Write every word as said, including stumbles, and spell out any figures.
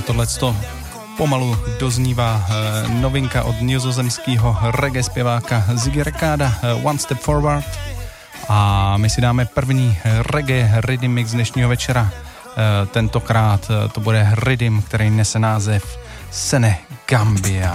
Tohleto pomalu doznívá novinka od nizozemského reggae zpěváka Ziggy Recada, One Step Forward. A my si dáme první reggae rhythm mix dnešního večera. Tentokrát to bude rhythm, který nese název Senegambia.